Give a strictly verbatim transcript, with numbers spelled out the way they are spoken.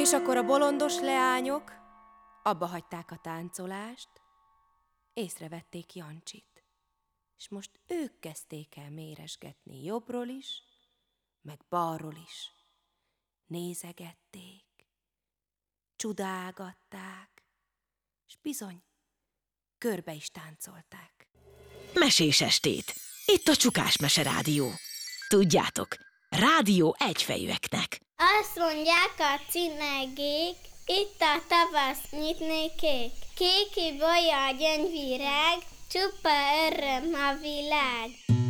És akkor a bolondos leányok abba hagyták a táncolást, észrevették Jancsit, és most ők kezdték el méresgetni jobbról is, meg balról is. Nézegették, csodálgatták, és bizony, körbe is táncolták. Mesés estét! Itt a Csukás Mese Rádió. Tudjátok, rádió egyfejűeknek. Azt mondják a cinegék, itt a tavasz nyitnékék. Kéki bolya gyöngyvirág, csupa öröm a világ.